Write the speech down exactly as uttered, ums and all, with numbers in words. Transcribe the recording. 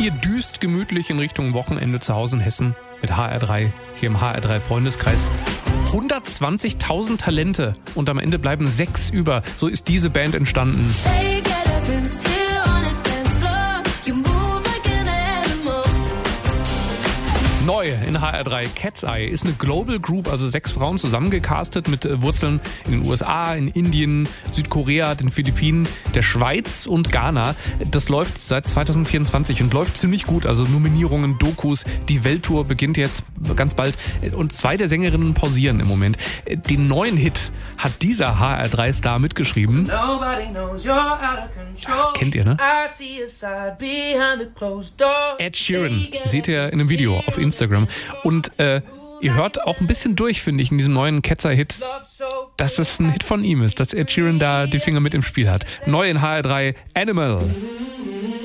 Ihr düst gemütlich in Richtung Wochenende zu Hause in Hessen mit H R drei, hier im H R drei Freundeskreis. hundertzwanzigtausend Talente und am Ende bleiben sechs über. So ist diese Band entstanden. Neu in H R drei, Cat's Eye ist eine Global Group, also sechs Frauen zusammengecastet mit Wurzeln in den U S A, in Indien, Südkorea, den Philippinen, der Schweiz und Ghana. Das läuft seit zwanzig vierundzwanzig und läuft ziemlich gut, also Nominierungen, Dokus, die Welttour beginnt jetzt ganz bald und zwei der Sängerinnen pausieren im Moment. Den neuen Hit hat dieser H R drei Star mitgeschrieben. Kennt ihr, ne? Ed Sheeran, seht ihr in einem Video auf Instagram. Und äh, ihr hört auch ein bisschen durch, finde ich, in diesem neuen Ketzer-Hit, dass das ein Hit von ihm ist, dass Ed Sheeran da die Finger mit im Spiel hat. Neu in H R drei, Animal.